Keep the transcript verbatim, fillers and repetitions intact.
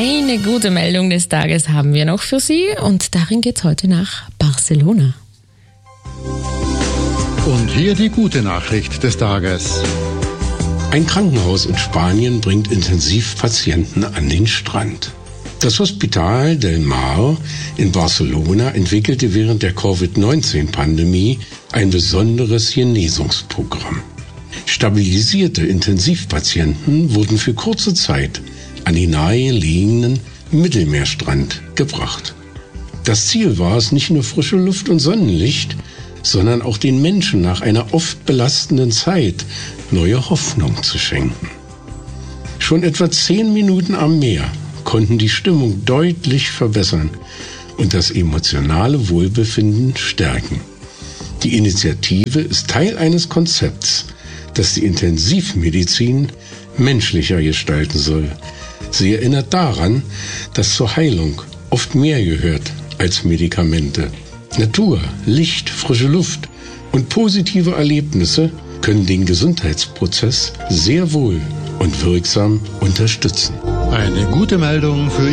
Eine gute Meldung des Tages haben wir noch für Sie und darin geht's heute nach Barcelona. Und hier die gute Nachricht des Tages. Ein Krankenhaus in Spanien bringt Intensivpatienten an den Strand. Das Hospital del Mar in Barcelona entwickelte während der Covid neunzehn Pandemie ein besonderes Genesungsprogramm. Stabilisierte Intensivpatienten wurden für kurze Zeit an den nahegelegenen Mittelmeerstrand gebracht. Das Ziel war es, nicht nur frische Luft und Sonnenlicht, sondern auch den Menschen nach einer oft belastenden Zeit neue Hoffnung zu schenken. Schon etwa zehn Minuten am Meer konnten die Stimmung deutlich verbessern und das emotionale Wohlbefinden stärken. Die Initiative ist Teil eines Konzepts, das die Intensivmedizin menschlicher gestalten soll. Sie erinnert daran, dass zur Heilung oft mehr gehört als Medikamente. Natur, Licht, frische Luft und positive Erlebnisse können den Gesundheitsprozess sehr wohl und wirksam unterstützen. Eine gute Meldung für